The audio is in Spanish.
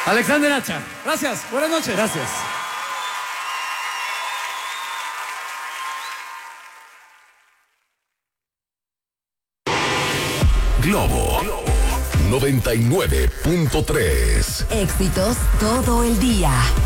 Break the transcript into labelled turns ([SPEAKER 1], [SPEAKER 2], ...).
[SPEAKER 1] Alexander Hacha.
[SPEAKER 2] Gracias, buenas noches.
[SPEAKER 1] Gracias.
[SPEAKER 3] Globo 99.3.
[SPEAKER 4] Éxitos todo el día.